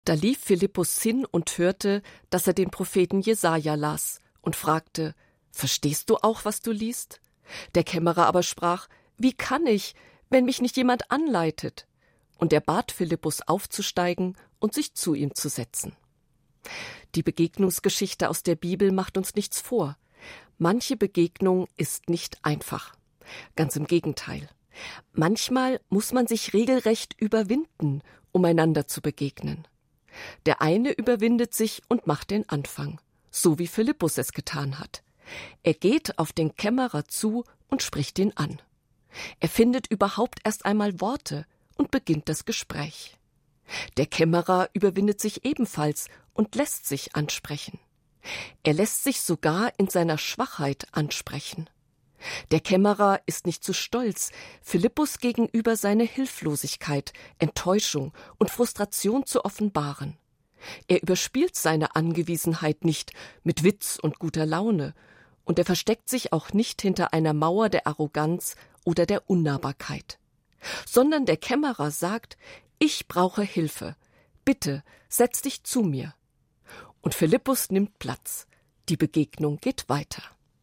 Da lief Philippus hin und hörte, dass er den Propheten Jesaja las und fragte: »Verstehst du auch, was du liest?« Der Kämmerer aber sprach: »Wie kann ich, wenn mich nicht jemand anleitet?« Und er bat Philippus aufzusteigen und sich zu ihm zu setzen. Die Begegnungsgeschichte aus der Bibel macht uns nichts vor. Manche Begegnung ist nicht einfach. Ganz im Gegenteil. Manchmal muss man sich regelrecht überwinden, um einander zu begegnen. Der eine überwindet sich und macht den Anfang, so wie Philippus es getan hat. Er geht auf den Kämmerer zu und spricht ihn an. Er findet überhaupt erst einmal Worte und beginnt das Gespräch. Der Kämmerer überwindet sich ebenfalls und lässt sich ansprechen. Er lässt sich sogar in seiner Schwachheit ansprechen. Der Kämmerer ist nicht zu stolz, Philippus gegenüber seine Hilflosigkeit, Enttäuschung und Frustration zu offenbaren. Er überspielt seine Angewiesenheit nicht mit Witz und guter Laune, und er versteckt sich auch nicht hinter einer Mauer der Arroganz oder der Unnahbarkeit. Sondern der Kämmerer sagt: »Ich brauche Hilfe. Bitte, setz dich zu mir.« Und Philippus nimmt Platz. Die Begegnung geht weiter.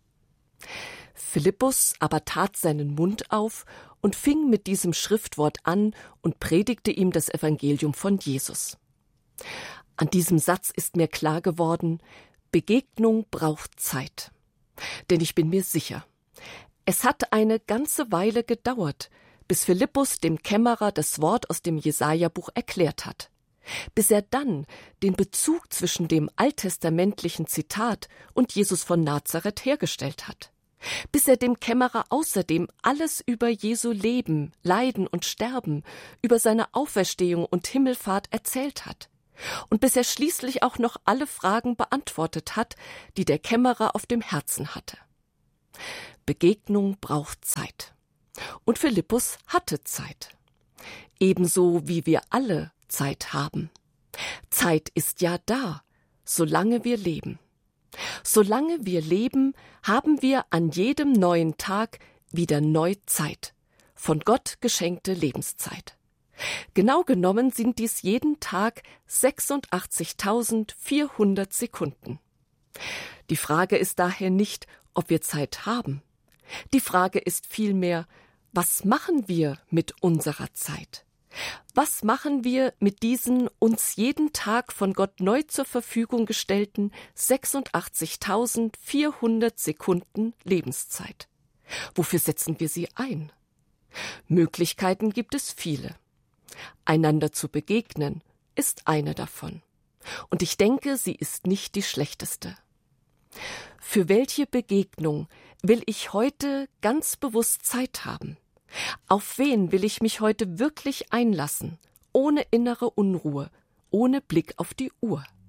Philippus aber tat seinen Mund auf und fing mit diesem Schriftwort an und predigte ihm das Evangelium von Jesus. An diesem Satz ist mir klar geworden: Begegnung braucht Zeit. Denn ich bin mir sicher, es hat eine ganze Weile gedauert, bis Philippus dem Kämmerer das Wort aus dem Jesaja-Buch erklärt hat. Bis er dann den Bezug zwischen dem alttestamentlichen Zitat und Jesus von Nazareth hergestellt hat. Bis er dem Kämmerer außerdem alles über Jesu Leben, Leiden und Sterben, über seine Auferstehung und Himmelfahrt erzählt hat. Und bis er schließlich auch noch alle Fragen beantwortet hat, die der Kämmerer auf dem Herzen hatte. Begegnung braucht Zeit. Und Philippus hatte Zeit. Ebenso wie wir alle Zeit haben. Zeit ist ja da, solange wir leben. Solange wir leben, haben wir an jedem neuen Tag wieder neu Zeit, von Gott geschenkte Lebenszeit. Genau genommen sind dies jeden Tag 86.400 Sekunden. Die Frage ist daher nicht, ob wir Zeit haben. Die Frage ist vielmehr: Was machen wir mit unserer Zeit? Was machen wir mit diesen uns jeden Tag von Gott neu zur Verfügung gestellten 86.400 Sekunden Lebenszeit? Wofür setzen wir sie ein? Möglichkeiten gibt es viele. Einander zu begegnen ist eine davon. Und ich denke, sie ist nicht die schlechteste. Für welche Begegnung will ich heute ganz bewusst Zeit haben? Auf wen will ich mich heute wirklich einlassen, ohne innere Unruhe, ohne Blick auf die Uhr?